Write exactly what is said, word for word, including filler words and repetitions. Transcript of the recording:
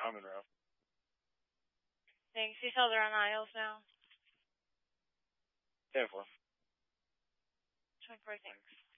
common route. Thanks. You sell they're on aisles now? Careful. twenty-four, thanks.